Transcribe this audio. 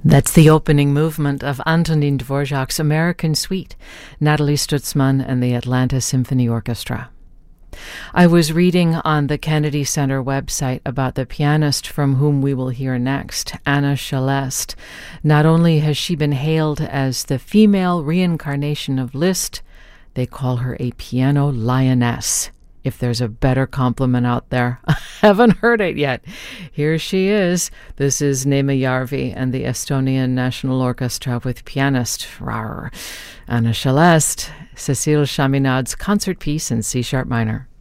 That's the opening movement of Antonin Dvorak's American Suite, Natalie Stutzman and the Atlanta Symphony Orchestra. I was reading on the Kennedy Center website about the pianist from whom we will hear next, Anna Shelest. Not only has she been hailed as the female reincarnation of Liszt, they call her a piano lioness. If there's a better compliment out there, I haven't heard it yet. Here she is. This is Neeme Järvi and the Estonian National Orchestra with pianist Anna Shelest, Cécile Chaminade's concert piece in C-sharp minor.